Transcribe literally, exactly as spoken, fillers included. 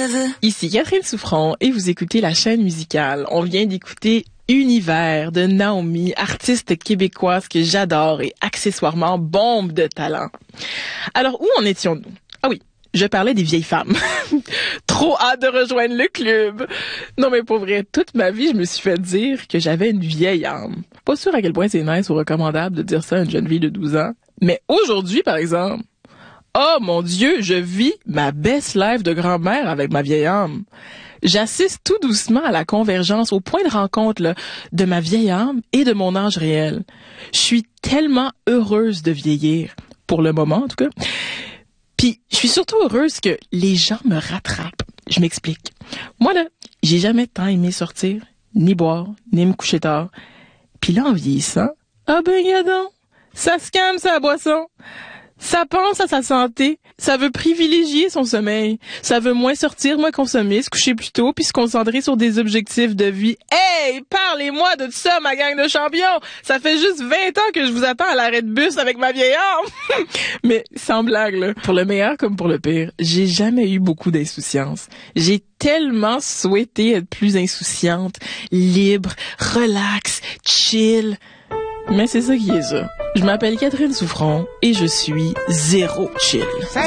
veux. Ici Catherine Souffron et vous écoutez la chaîne musicale. On vient d'écouter Univers de Naomi, artiste québécoise que j'adore et accessoirement bombe de talent. Alors, où en étions-nous? Ah oui, je parlais des vieilles femmes. Trop hâte de rejoindre le club. Non mais pour vrai, toute ma vie, je me suis fait dire que j'avais une vieille âme. Pas sûr à quel point c'est nice ou recommandable de dire ça à une jeune fille de douze ans. Mais aujourd'hui, par exemple, oh mon Dieu, je vis ma best life de grand-mère avec ma vieille âme. J'assiste tout doucement à la convergence, au point de rencontre là, de ma vieille âme et de mon âge réel. Je suis tellement heureuse de vieillir, pour le moment en tout cas. Puis je suis surtout heureuse que les gens me rattrapent. Je m'explique. Moi là, j'ai jamais tant aimé sortir, ni boire, ni me coucher tard. Puis là, en vieillissant, ah ben gadon, ça se calme sa boisson. Ça pense à sa santé, ça veut privilégier son sommeil, ça veut moins sortir, moins consommer, se coucher plus tôt, puis se concentrer sur des objectifs de vie. Hey, parlez-moi de ça, ma gang de champions! Ça fait juste vingt ans que je vous attends à l'arrêt de bus avec ma vieille âme! Mais sans blague, là, pour le meilleur comme pour le pire, j'ai jamais eu beaucoup d'insouciance. J'ai tellement souhaité être plus insouciante, libre, relax, chill... Mais c'est ça qui est ça. Je m'appelle Catherine Souffron et je suis zéro chill.